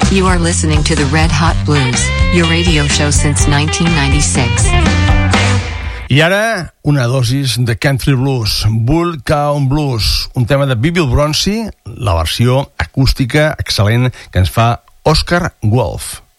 You are listening to the Red Hot Blues, your radio show since 1996. I ara, una dosis de country blues, Bull Cow Blues, un tema de Bibi Bronzy, la versió acústica excel·lent que ens fa Oscar Wolf.